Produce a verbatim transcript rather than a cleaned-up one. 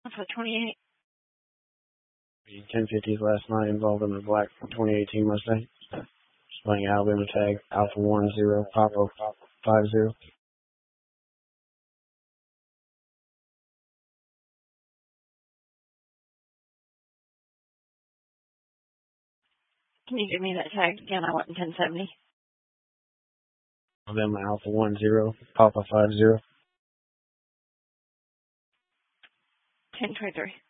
For twenty-eight. ten fifties last night involved in the black twenty eighteen Mustang. Displaying Alabama tag Alpha one zero Papa five zero. Can you give me that tag again? I want ten seventy. Alabama Alpha one zero Papa five zero. ten twenty-three.